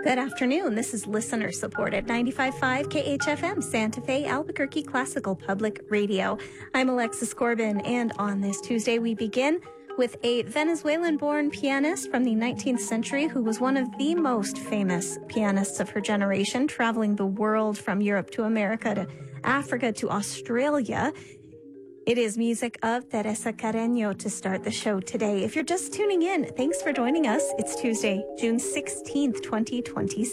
Good afternoon. This is listener supported 95.5 KHFM Santa Fe Albuquerque Classical Public Radio. I'm Alexis Corbin, and on this Tuesday we begin with a Venezuelan-born pianist from the 19th century who was one of the most famous pianists of her generation, traveling the world from Europe to America to Africa to Australia. It is music of Teresa Carreño to start the show today. If you're just tuning in, thanks for joining us. It's Tuesday, June 16th, 2026.